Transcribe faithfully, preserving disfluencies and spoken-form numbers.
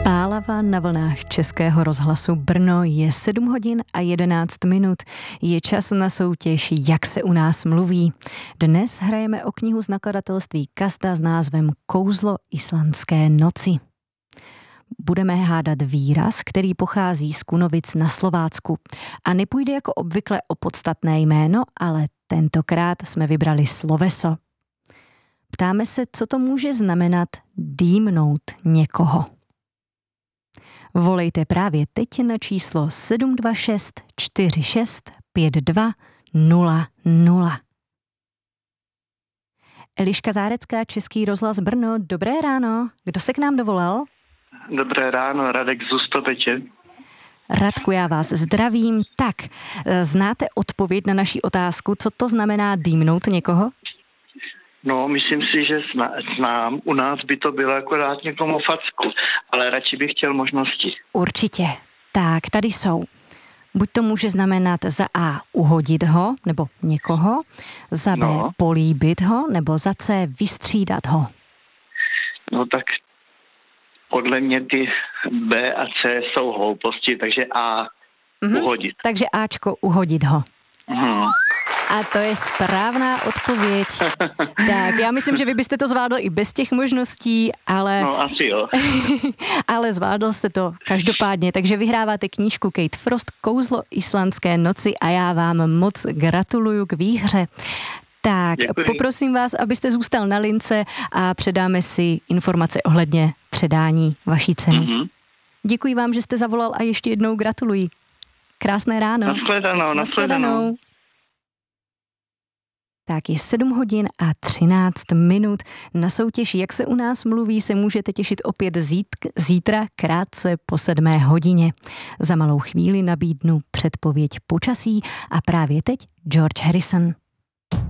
Pálava na vlnách Českého rozhlasu Brno. Je sedm hodin a jedenáct minut. Je čas na soutěž Jak se u nás mluví. Dnes hrajeme o knihu z nakladatelství Kasta s názvem Kouzlo islandské noci. Budeme hádat výraz, který pochází z Kunovic na Slovácku. A nepůjde jako obvykle o podstatné jméno, ale tentokrát jsme vybrali sloveso. Ptáme se, co to může znamenat dýmnout někoho. Volejte právě teď na číslo sedm dva šest čtyři šest pět dva nula nula. Eliška Zárecká, Český rozhlas Brno, dobré ráno. Kdo se k nám dovolal? Dobré ráno, Radek z Ústopečě. Radku, já vás zdravím. Tak, znáte odpověď na naši otázku, co to znamená dýmnout někoho? No, myslím si, že znám. U nás by to bylo akorát někomu facku, ale radši bych chtěl možnosti. Určitě. Tak, tady jsou. Buď to může znamenat za A uhodit ho, nebo někoho, za B no. políbit ho, nebo za C vystřídat ho. No tak podle mě ty B a C jsou hlouposti, takže A mm-hmm. uhodit. Takže Ačko uhodit ho. Hmm. A to je správná odpověď. Tak, já myslím, že vy byste to zvládl i bez těch možností, ale... No, asi jo. Ale zvládl jste to každopádně, takže vyhráváte knížku Kate Frost Kouzlo islandské noci a já vám moc gratuluju k výhře. Tak, děkuji. Poprosím vás, abyste zůstal na lince a předáme si informace ohledně předání vaší ceny. Mm-hmm. Děkuji vám, že jste zavolal a ještě jednou gratuluji. Krásné ráno. Nashledanou, nashledanou. Tak je sedm hodin a třináct minut. Na soutěž Jak se u nás mluví se můžete těšit opět zítra krátce po sedmé hodině. Za malou chvíli nabídnu předpověď počasí a právě teď George Harrison.